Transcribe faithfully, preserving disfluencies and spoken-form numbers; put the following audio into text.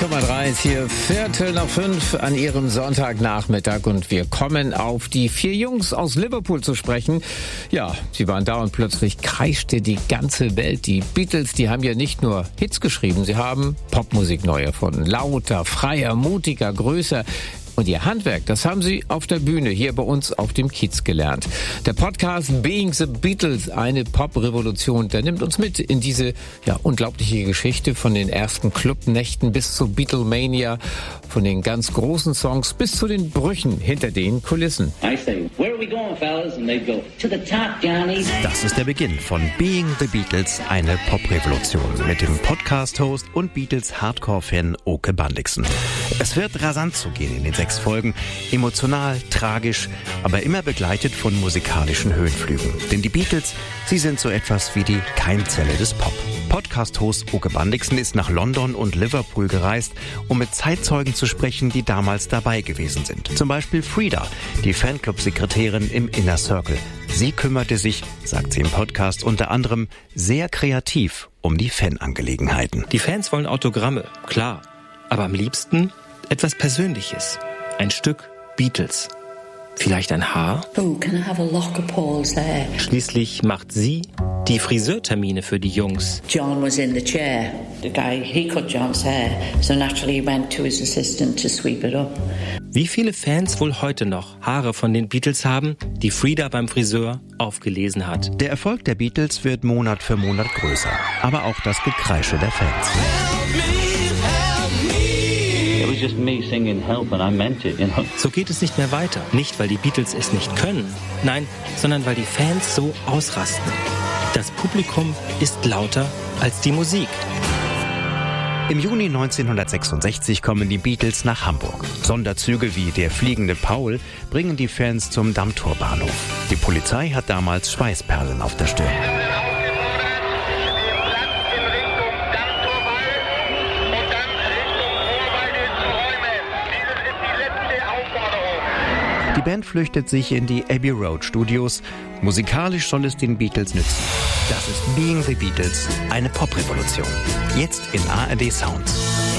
Komma drei ist hier Viertel nach fünf an Ihrem Sonntagnachmittag und wir kommen auf die vier Jungs aus Liverpool zu sprechen. Ja, sie waren da und plötzlich kreischte die ganze Welt. Die Beatles, die haben ja nicht nur Hits geschrieben, sie haben Popmusik neu erfunden. Lauter, freier, mutiger, größer. Und ihr Handwerk, das haben sie auf der Bühne hier bei uns auf dem Kiez gelernt. Der Podcast Being the Beatles, eine Pop-Revolution, der nimmt uns mit in diese ja unglaubliche Geschichte von den ersten Clubnächten bis zu Beatlemania, von den ganz großen Songs bis zu den Brüchen hinter den Kulissen. I say, where are we going, fellas? And they go, to the top, Johnny. Das ist der Beginn von Being the Beatles, eine Pop-Revolution mit dem Podcast-Host und Beatles-Hardcore-Fan Oke Bandixen. Es wird rasant zugehen in den sechs Folgen, emotional, tragisch, aber immer begleitet von musikalischen Höhenflügen. Denn die Beatles, sie sind so etwas wie die Keimzelle des Pop. Podcast-Host Oke Bandixen ist nach London und Liverpool gereist, um mit Zeitzeugen zu sprechen, die damals dabei gewesen sind. Zum Beispiel Frida, die Fanclub-Sekretärin im Inner Circle. Sie kümmerte sich, sagt sie im Podcast, unter anderem sehr kreativ um die Fanangelegenheiten. Die Fans wollen Autogramme, klar, aber am liebsten etwas Persönliches. Ein Stück Beatles. Vielleicht ein Haar? Oh, can I have a lock of Paul's hair? Schließlich macht sie die Friseurtermine für die Jungs. John was in the chair. The guy, he cut John's hair, so naturally he went to his assistant to sweep it up. Wie viele Fans wohl heute noch Haare von den Beatles haben, die Frida beim Friseur aufgelesen hat? Der Erfolg der Beatles wird Monat für Monat größer, aber auch das Gekreische der Fans. Just me singing help and I meant it, you know. So geht es nicht mehr weiter. Nicht, weil die Beatles es nicht können. Nein, sondern weil die Fans so ausrasten. Das Publikum ist lauter als die Musik. Im Juni neunzehnhundertsechsundsechzig kommen die Beatles nach Hamburg. Sonderzüge wie der fliegende Paul bringen die Fans zum Dammtorbahnhof. Die Polizei hat damals Schweißperlen auf der Stirn. Die Band flüchtet sich in die Abbey Road Studios. Musikalisch soll es den Beatles nützen. Das ist Being the Beatles, eine Pop-Revolution. Jetzt in A R D Sounds.